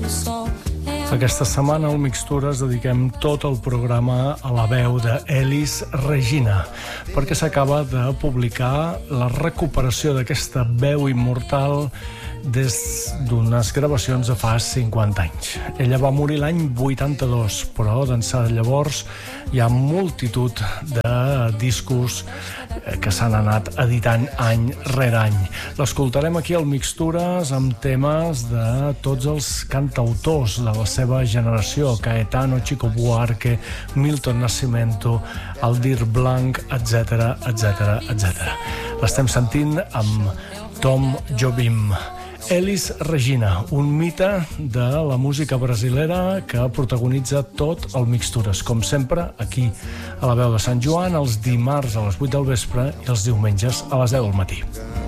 Aquesta setmana al Mixtures dediquem tot el programa a la veu d'Elis Regina, perquè s'acaba de publicar la recuperació d'aquesta veu immortal des d'unes gravacions de fa 50 anys. Ella va morir l'any 82, però d'ençà de llavors hi ha multitud de discos que s'han anat editant any rere any. L'escoltarem aquí al Mixtures amb temes de tots els cantautors de la seva generació, Caetano, Chico Buarque, Milton Nascimento, Aldir Blanc, etc, etc, etc. L'estem sentint amb Tom Jobim. Elis Regina, un mite de la música brasilera que protagonitza tot el Mixtures, com sempre, aquí a la veu de Sant Joan, els dimarts a les 8 del vespre i els diumenges a les 10 del matí.